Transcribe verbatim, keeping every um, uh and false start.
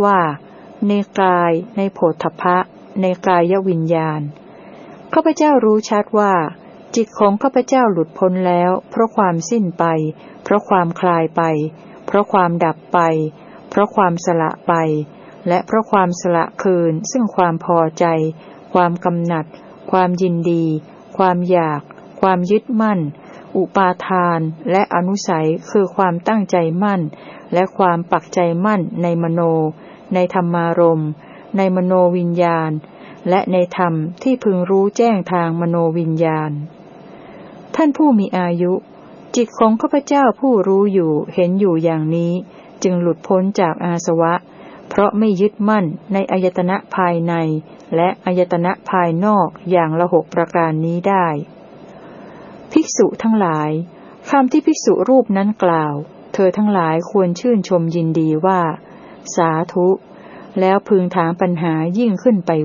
ว่าในกายในโผฏฐัพพะในกายวิญญาณข้าพเจ้ารู้ชัดว่าจิตของข้าพเจ้าหลุดพ้นแล้วเพราะความสิ้นไปเพราะความคลายไปเพราะความดับไปเพราะความสละไปและเพราะความสละคืนซึ่งความพอใจความกำหนัดความยินดีความอยากความยึดมั่นอุปาทานและอนุสัยคือความตั้งใจมั่นและความปักใจมั่นในมโนในธรรมารมณ์ในมโนวิญญาณและในธรรมที่พึงรู้แจ้งทางมโนวิญญาณท่านผู้มีอายุจิตของข้าพเจ้าผู้รู้อยู่เห็นอยู่อย่างนี้จึงหลุดพ้นจากอาสวะเพราะไม่ยึดมั่นในอายตนะภายในและอายตนะภายนอกอย่างละหกประการนี้ได้ภิกษุทั้งหลายคำที่ภิกษุรูปนั้นกล่าวเธอทั้งหลายควรชื่นชมยินดีว่าสาธุแล้วพึงถามปัญหายิ่งขึ้นไป